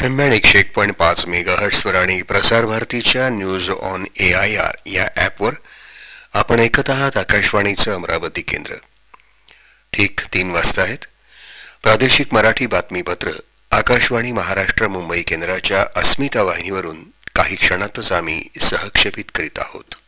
FM band 101.5 मेगाहर्ट्झवर आणि प्रसार भारतीच्या न्यूज ऑन AIR या ॲपवर आपण ऐकत आहात आकाशवाणीचं अमरावती केंद्र. ठीक 3 वाजता आहेत. प्रादेशिक मराठी बातमीपत्र आकाशवाणी महाराष्ट्र मुंबई केंद्राच्या अस्मिता वाहिनीवरून काही क्षणातच आम्ही सहक्षेपित करीत आहोत.